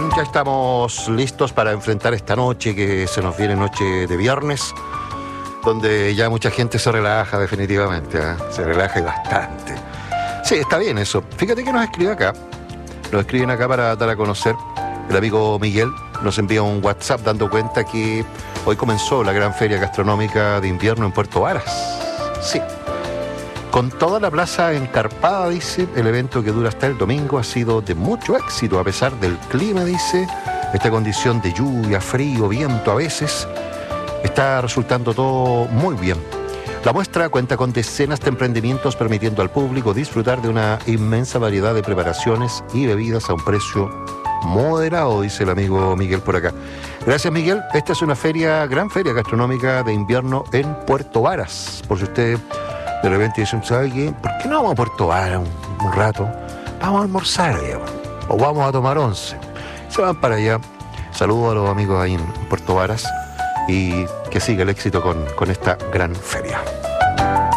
ya estamos listos para enfrentar esta noche que se nos viene, noche de viernes, donde ya mucha gente se relaja definitivamente, ¿eh? Se relaja y bastante. Sí, está bien eso. Fíjate que nos escriben acá para dar a conocer. El amigo Miguel nos envía un WhatsApp dando cuenta que hoy comenzó la gran feria gastronómica de invierno en Puerto Varas. Sí. Con toda la plaza encarpada, dice, el evento que dura hasta el domingo ha sido de mucho éxito, a pesar del clima, dice, esta condición de lluvia, frío, viento a veces, está resultando todo muy bien. La muestra cuenta con decenas de emprendimientos permitiendo al público disfrutar de una inmensa variedad de preparaciones y bebidas a un precio moderado, dice el amigo Miguel por acá. Gracias, Miguel. Esta es una gran feria gastronómica de invierno en Puerto Varas. Por si usted de repente dicen, ¿sabe qué? ¿Por qué no vamos a Puerto Varas un rato? Vamos a almorzar allá, o vamos a tomar once. Se van para allá. Saludos a los amigos ahí en Puerto Varas y que siga el éxito con esta gran feria.